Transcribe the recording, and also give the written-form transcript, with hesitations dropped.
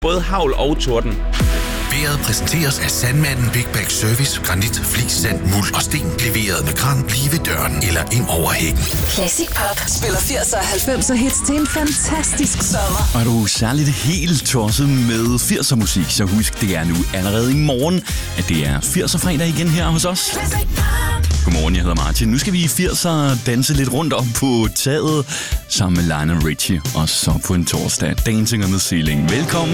både hagl og torden. Vejret præsenteres af Sandmanden Big Bag Service. Granit, flis, sand, muld og sten. Leveret med kran lige ved døren eller ind over hækken. Classic Pop spiller 80'er og 90'er hits til en fantastisk sommer. Og er du særligt helt tosset med 80'er musik, så husk, det er nu allerede i morgen, at det er 80'er fredag igen her hos os. Godmorgen, jeg hedder Martin. Nu skal vi i 80'er danse lidt rundt op på taget sammen med Lionel Richie. Og så på en torsdag, Dancing on the Ceiling. Velkommen.